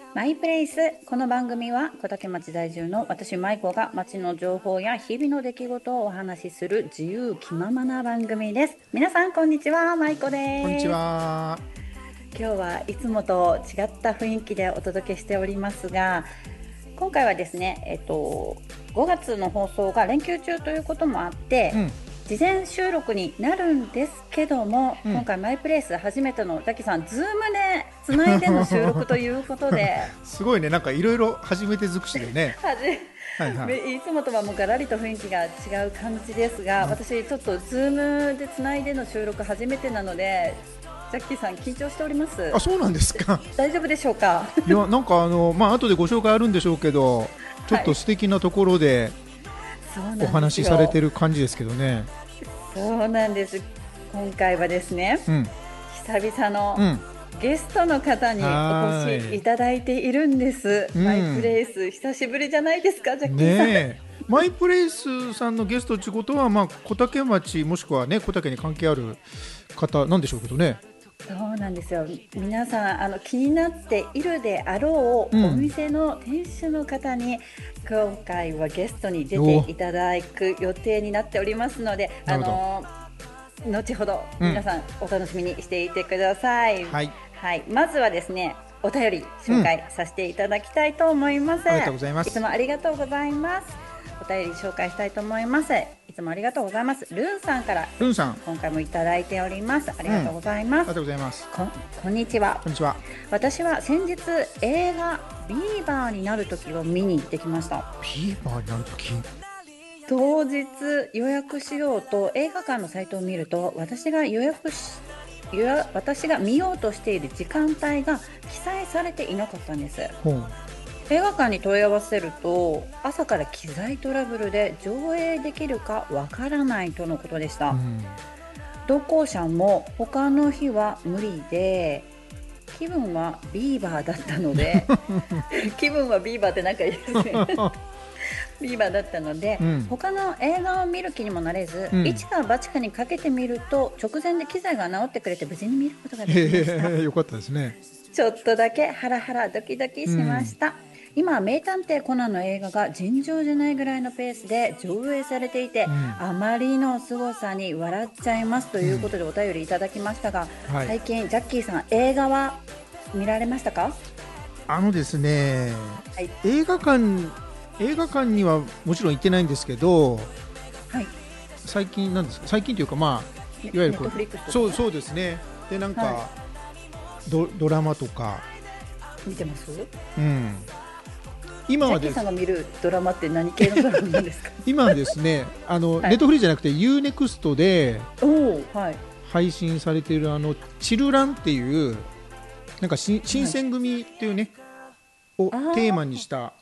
マイプレイス。この番組は小竹町在住の私舞子が町の情報や日々の出来事をお話しする自由気ままな番組です。皆さんこんにちは、舞子こんにちです。 は。 今日はいつもと違った雰囲気でお届けしておりますが、今回はですね、5月の放送が連休中ということもあってうん、 事前収録になるんですけども、 うん。 今回マイプレイス初めてのザキさんズームでつないでの収録ということですごいね、なんかいろいろ初めて尽くしでね。 はじはいはい。 いつもとはもうガラリと雰囲気が違う感じですが、私ちょっとズームでつないでの収録初めてなので、ザッキーさん緊張しております。 あ、そうなんですか。 大丈夫でしょうか？ いや、なんか後でご紹介あるんでしょうけど、ちょっはい、 と素敵なところでおそうなんです話しされてよ。 る感じですけどね。 そうなんです。今回はですね、 うん、 久々のうん。 ゲストの方におは越しいただいているんです。 ーい。 マイプレイス久しぶりじゃないですか、ジャッキーさん。 ねえ。マイプレイスさんのゲストってことは、まあ、小竹町もしくはね、小竹に関係ある方なんでしょうけどね。 そうなんですよ。皆さん気になっているであろうおうん。 店の店主の方に今回はゲストに出お、 ていただく予定になっておりますので、 なるほど。 後ほどうん。 皆さんお楽しみにしていてください。 はい。 はい、まずはですね、お便りうん。 紹介させていただきたいと思います。 ありがとうございます。 いつもありがとうございます。お便り紹介したいと思います。いつもありがとうございます。ルンさんからルンさん。 今回もいただいております。ありうん。あがとうございます。 りがとうございます。 こんにちは。 こんにちは。 私は先日映画ビーバーになる時を見に行ってきました。 ビーバーになるとき。 当日予約しようと映画館のサイトを見ると、私が見ようとしている時間帯が記載されていなかったんです。 ほう。 映画館に問い合わせると、朝から機材トラブルで上映できるかわからないとのことでした。 うん。 同行者も他の日は無理で、気分はビーバーだったので気分はビーバーってなんかいいですねビーバーだったので、 うん。 他の映画を見る気にもなれず、 うん。 一か八かにかけてみると直前で機材が直ってくれて無事に見ることができました。 よかったですね。 ちょっとだけハラハラドキドキしまうん。 した。今名探偵コナンの映画が尋常じゃないぐらいのペースで上映されていて、 うん。 あまりの凄さに笑っちゃいますとうん。 いうことでお便りいただきましたが、 はい。 最近ジャッキーさん映画は見られましたか？ あのですね、 はい。 映画館、映画館にはもちろん行ってないんですけど、 はい。 最近なんですか、最近というか、まあ、いわゆるこう、 ネットフリックスとか。 そうですね。で、なんはい。 か、ドラマとか、 見てます？ うん。今ジャッキーさんはです、 が見るドラマって何系のドラマなんですか？ 今はですね、 はい。 ネットフリーじゃなくて UNEXT でおお、はい。 配信されているチルランっていう、なんか新はい。 選組っていうね、をテーマあにした